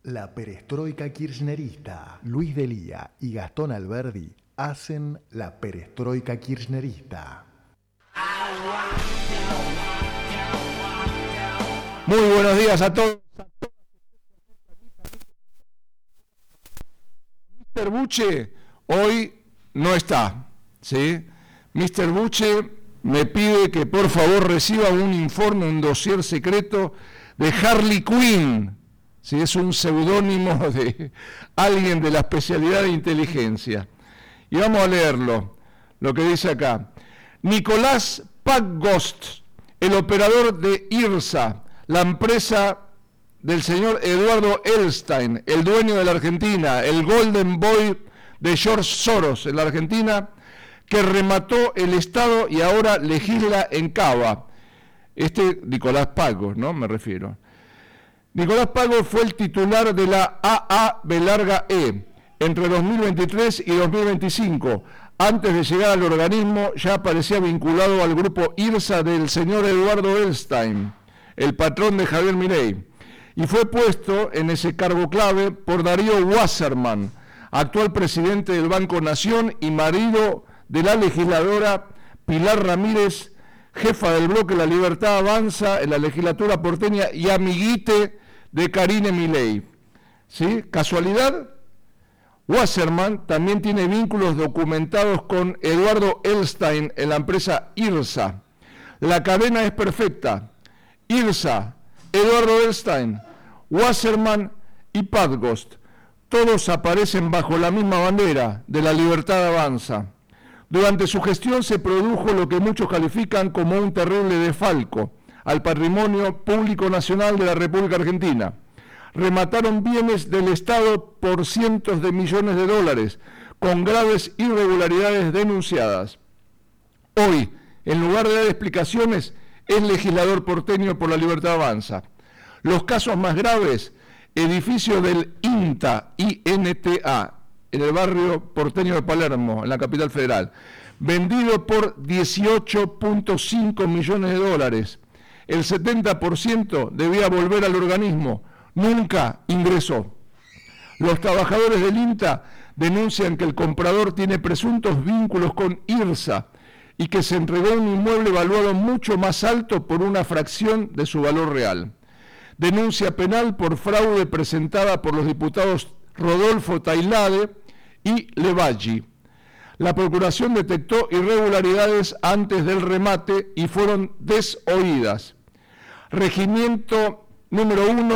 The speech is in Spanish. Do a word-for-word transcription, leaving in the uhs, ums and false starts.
La perestroika kirchnerista. Luis Delía y Gastón Alberdi hacen la perestroika kirchnerista. Muy buenos días a todos. mister Buche hoy no está, ¿sí? mister Buche me pide que por favor reciba un informe, un dossier secreto de Harley Quinn. ¿Sí? Es un seudónimo de alguien de la especialidad de inteligencia. Y vamos a leerlo, lo que dice acá. Nicolás Paggost, el operador de IRSA, la empresa del señor Eduardo Elstein, el dueño de la Argentina, el Golden Boy de George Soros en la Argentina, que remató el Estado y ahora legisla en Cava. Este Nicolás Paggost, ¿no? Me refiero. Nicolás Paggost fue el titular de la A A B larga E entre dos mil veintitrés y dos mil veinticinco. Antes de llegar al organismo ya aparecía vinculado al grupo IRSA del señor Eduardo Elstein, el patrón de Javier Milei, y fue puesto en ese cargo clave por Darío Wasserman, actual presidente del Banco Nación y marido de la legisladora Pilar Ramírez, jefa del bloque La Libertad Avanza en la legislatura porteña y amiguite de Karine Milei. ¿Sí? ¿Casualidad? Wasserman también tiene vínculos documentados con Eduardo Elstein en la empresa IRSA. La cadena es perfecta. IRSA, Eduardo Elstein, Wasserman y Paggost. Todos aparecen bajo la misma bandera de La Libertad Avanza. Durante su gestión se produjo lo que muchos califican como un terrible desfalco al patrimonio público nacional de la República Argentina. Remataron bienes del Estado por cientos de millones de dólares, con graves irregularidades denunciadas. Hoy, en lugar de dar explicaciones, es legislador porteño por La Libertad Avanza. Los casos más graves, edificio del INTA, I N T A, en el barrio porteño de Palermo, en la capital federal, vendido por dieciocho punto cinco millones de dólares. El setenta por ciento debía volver al organismo, nunca ingresó. Los trabajadores del INTA denuncian que el comprador tiene presuntos vínculos con IRSA y que se entregó un inmueble valuado mucho más alto por una fracción de su valor real. Denuncia penal por fraude presentada por los diputados Rodolfo Tailade y Levalli. La Procuración detectó irregularidades antes del remate y fueron desoídas. Regimiento número uno